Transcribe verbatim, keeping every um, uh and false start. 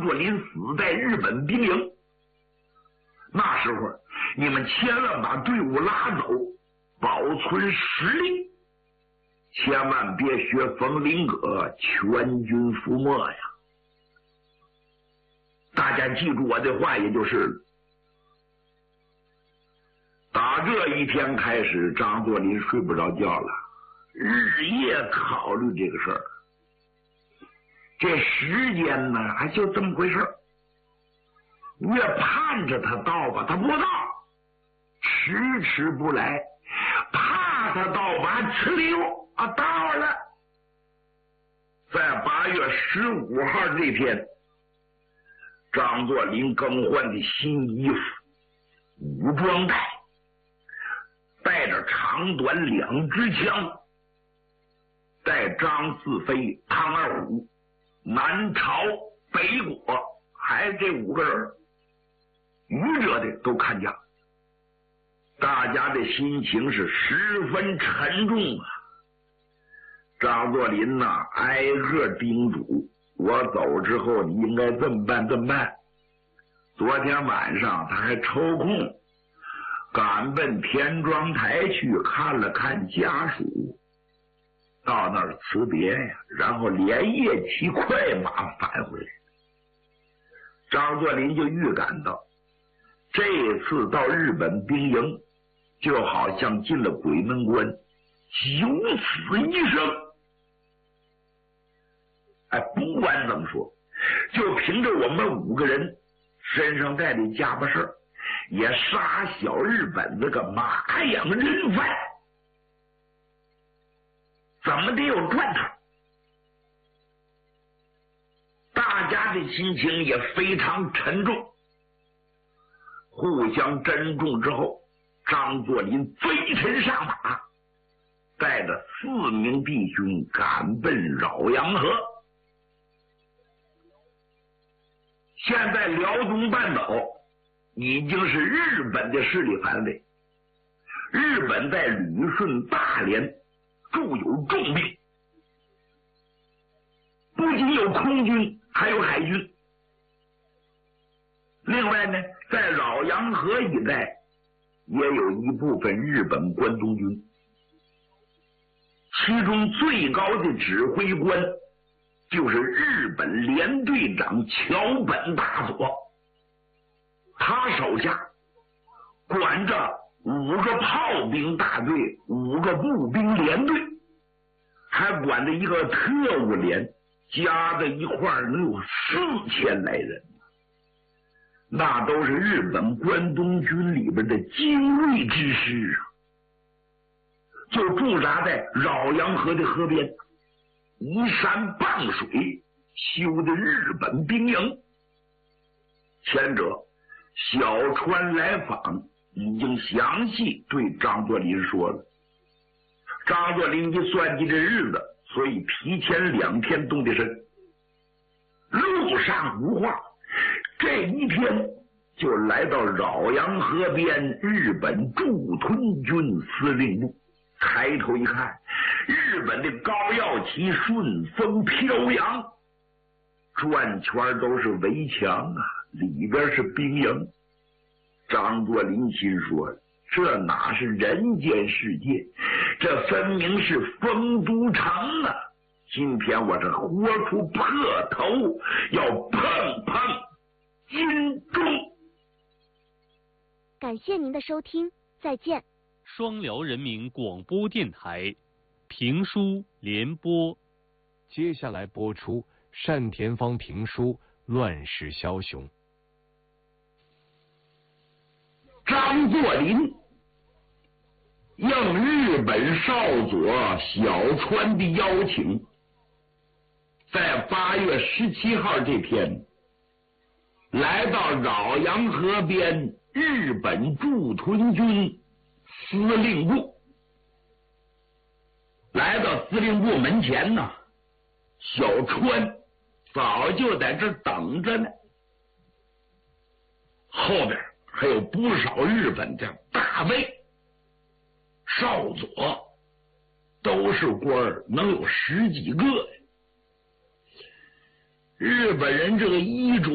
作霖死在日本兵营。那时候你们千万把队伍拉走，保存实力，千万别学冯林阁全军覆没呀！大家记住我的话，也就是打这一天开始，张作霖睡不着觉了，日夜考虑这个事儿。这时间呢，还就这么回事儿。越盼着他到吧，他不到，迟迟不来，怕他到吧，哧溜啊到了。在八月十五号这天，张作霖更换的新衣服，武装带，带着长短两支枪，带张四飞、汤二虎、南朝、北果，还这五个人，愚者的都看家。大家的心情是十分沉重啊。张作霖呐、啊，挨个叮嘱我走之后你应该这么办这么办。昨天晚上他还抽空赶奔田庄台去看了看家属，到那儿辞别呀，然后连夜骑快马返回来。张作霖就预感到这次到日本兵营就好像进了鬼门关，九死一生。哎，不管怎么说，就凭着我们五个人身上带的家伙事儿，也杀小日本这个马养人犯，怎么得有赚头。大家的心情也非常沉重，互相珍重之后，张作霖飞身上马，带着四名弟兄赶奔饶阳河。现在辽东半岛已经是日本的势力范围，日本在旅顺、大连驻有重兵，不仅有空军，还有海军。另外呢，在饶阳河一带也有一部分日本关东军，其中最高的指挥官就是日本联队长桥本大佐，他手下管着五个炮兵大队，五个步兵连队，还管着一个特务连，加在一块儿能有四千来人，那都是日本关东军里边的精锐之师啊！就驻扎在饶阳河的河边，依山傍水修的日本兵营。前者小川来访已经详细对张作霖说了，张作霖一算计这日子，所以提前两天动的身。路上无话，这一天就来到饶阳河边日本驻屯军司令部。抬头一看，日本的高耀旗顺风飘扬，转圈都是围墙啊，里边是兵营。张作霖心说，这哪是人间世界，这分明是丰都城啊！今天我是豁出破头，要碰碰金钟。 感谢您的收听，再见。 双辽人民广播电台评书联播， 接下来播出单田芳评书《乱世枭雄》。 张作霖应日本少佐小川的邀请，在八月十七号这天来到饶阳河边日本驻屯军司令部。来到司令部门前呢，小川早就在这等着呢，后边还有不少日本的大尉少佐，都是官儿，能有十几个。日本人这个衣着